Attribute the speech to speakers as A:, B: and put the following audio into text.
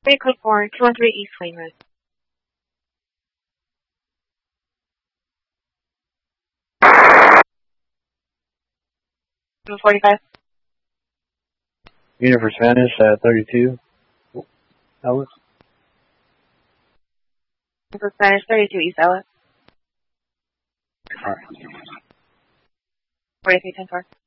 A: Vehicle 4, 213 East Wayne Road. 45.
B: Unit for Spanish, 32. Ellis.
A: For Spanish, 32 East Ellis.
B: Alright.
A: 4310 4.